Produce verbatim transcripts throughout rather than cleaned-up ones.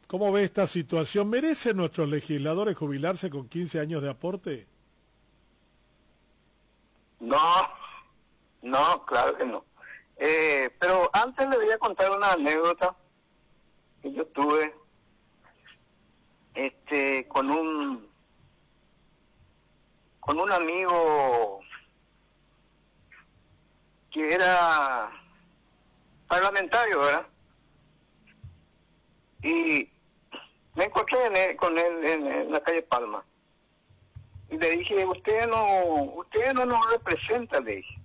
¿Cómo ve esta situación? ¿Merecen nuestros legisladores jubilarse con quince años de aporte? No, no, claro que no. Eh, pero antes le voy a contar una anécdota que yo tuve este, con un con un amigo que era parlamentario, ¿verdad? Y me encontré en él- con él en, en la calle Palma. Y le dije, usted no, usted no nos representa, le dije.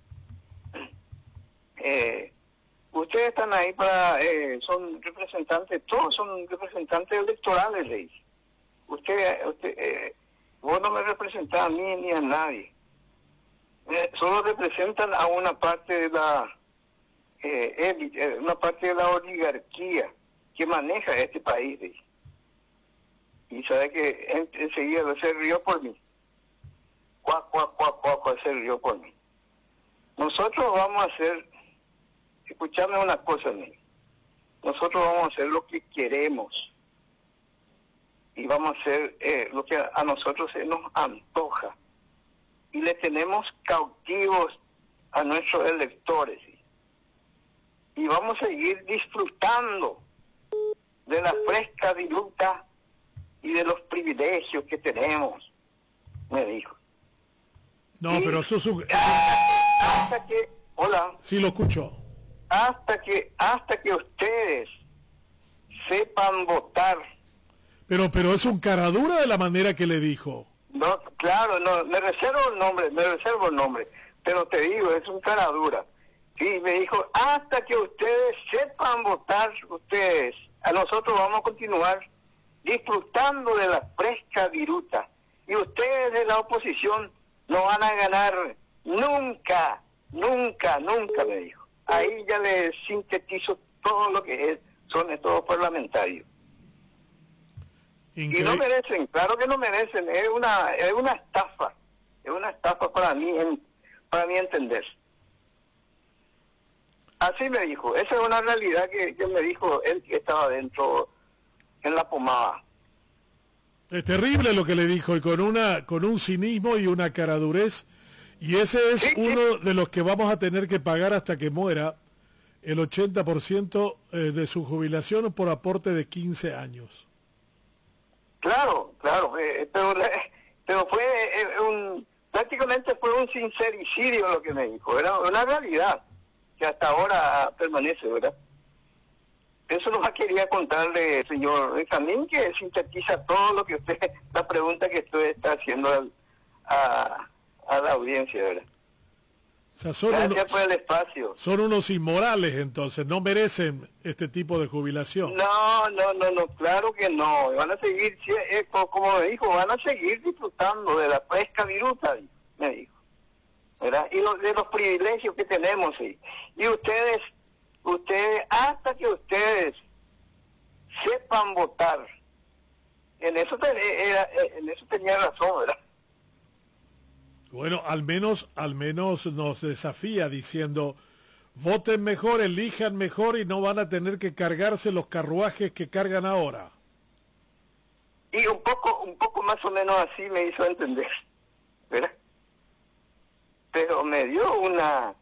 Eh, ustedes están ahí para, eh, son representantes, todos son representantes electorales, le dije. Usted, usted eh, vos no me representás a mí ni a nadie. Eh, solo representan a una parte de la, eh, élite, eh, una parte de la oligarquía que maneja este país, le dije. Y sabe que en, enseguida se rió por mí. Cuac, cuac, cuac, cuac, cuac, se rió por mí. Nosotros vamos a hacer, escuchame una cosa, amigo. Nosotros vamos a hacer lo que queremos. Y vamos a hacer eh, lo que a, a nosotros se nos antoja. Y le tenemos cautivos a nuestros electores. ¿Sí? Y vamos a seguir disfrutando de la fresca diluta y de los privilegios que tenemos, me dijo. No, Y pero eso es un... hasta que, hola, Sí, lo escucho. hasta que, hasta que ustedes sepan votar. Pero, pero es un caradura de la manera que le dijo. No, claro, no, me reservo el nombre, me reservo el nombre, pero te digo, es un cara dura. Sí, me dijo, hasta que ustedes sepan votar, ustedes, a nosotros vamos a continuar disfrutando de la fresca viruta. Y ustedes de la oposición no van a ganar nunca, nunca, nunca, me dijo. Ahí ya le sintetizo todo lo que es, son estos parlamentarios. Incre... Y no merecen, claro que no merecen, es una es una estafa, es una estafa para mí, en, para mí entender. Así me dijo, esa es una realidad que, que me dijo él que estaba dentro, en la pomada. Es terrible lo que le dijo, y con una con un cinismo y una caradurez, y ese es Sí, uno sí. de los que vamos a tener que pagar hasta que muera el ochenta por ciento de su jubilación por aporte de quince años. Claro, claro, eh, pero, pero fue eh, un, prácticamente fue un sincericidio lo que me dijo, era una realidad que hasta ahora permanece, ¿verdad? Eso nomás quería contarle, señor Benjamín, que sintetiza todo lo que usted, la pregunta que usted está haciendo al, a, a la audiencia, ¿verdad? O sea, son Gracias unos, por el espacio. son unos inmorales, entonces, no merecen este tipo de jubilación. No, no, no, no, claro que no. Van a seguir, eh, como me dijo, van a seguir disfrutando de la fresca viruta, me dijo. ¿Verdad? Y lo, de los privilegios que tenemos, sí. Y ustedes, ustedes, hasta que ustedes sepan votar, en eso, ten, era, en eso tenía razón, ¿verdad? Bueno, al menos, al menos nos desafía diciendo, voten mejor, elijan mejor y no van a tener que cargarse los carruajes que cargan ahora. Y un poco, un poco más o menos así me hizo entender, ¿verdad? Pero me dio una...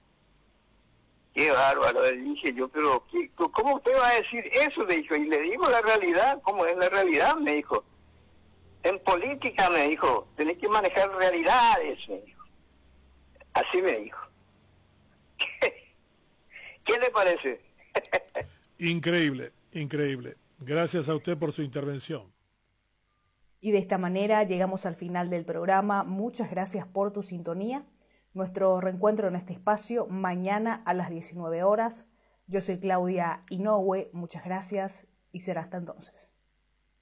Qué bárbaro, le dije yo, pero ¿qué, ¿cómo usted va a decir eso? Le dijo, y le digo la realidad, ¿cómo es la realidad? Me dijo. En política, me dijo, tenés que manejar realidades, me dijo. Así me dijo. ¿Qué, ¿Qué le parece? Increíble, increíble. Gracias a usted por su intervención. Y de esta manera llegamos al final del programa. Muchas gracias por tu sintonía. Nuestro reencuentro en este espacio mañana a las diecinueve horas. Yo soy Claudia Inoue. Muchas gracias y será hasta entonces.